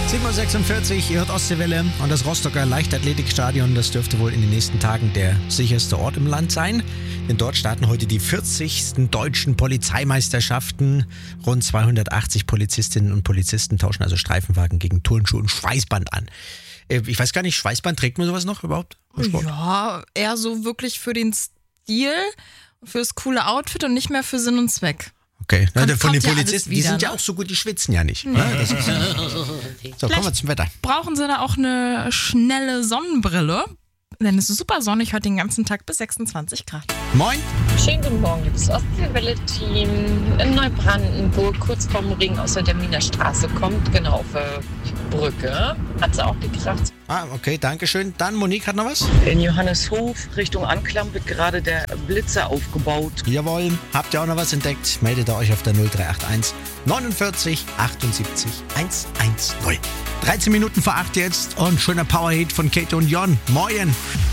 7.46 Uhr, ihr hört Ostseewelle und das Rostocker Leichtathletikstadion, das dürfte wohl in den nächsten Tagen der sicherste Ort im Land sein. Denn dort starten heute die 40. deutschen Polizeimeisterschaften. Rund 280 Polizistinnen und Polizisten tauschen also Streifenwagen gegen Turnschuhe und Schweißband an. Ich weiß gar nicht, Schweißband, trägt man sowas noch überhaupt? Ja, eher so wirklich für den Stil, fürs coole Outfit und nicht mehr für Sinn und Zweck. Okay, von den ja Polizisten, wieder, die sind ja ne? auch so gut, die schwitzen ja nicht. Ne? Das ist ja so, kommen wir zum Wetter. Brauchen sie da auch eine schnelle Sonnenbrille? Denn es ist super sonnig heute den ganzen Tag bis 26 Grad. Moin. Schönen guten Morgen, liebes Ostseewelle-Team. In Neubrandenburg, kurz vorm Ring aus der Derminer Straße kommt, genau auf der Brücke. Hat sie auch gekracht. Ah, okay, danke schön. Dann Monique hat noch was? In Johanneshof Richtung Anklam wird gerade der Blitzer aufgebaut. Jawohl. Habt ihr auch noch was entdeckt? Meldet ihr euch auf der 0381 49 78 110. 13 Minuten vor 8 jetzt und schöner Powerhit von Kate und Jon. Moin.